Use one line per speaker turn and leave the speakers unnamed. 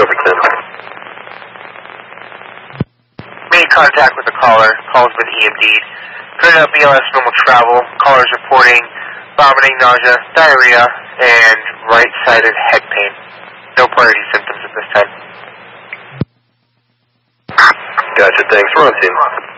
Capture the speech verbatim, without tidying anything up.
Copy ten.
Made contact with the caller. Call's been E M D'd. Printed out B L S normal travel. Caller's reporting vomiting, nausea, diarrhea, and right-sided head pain. No priority symptoms at this time.
Gotcha, thanks. We're on team.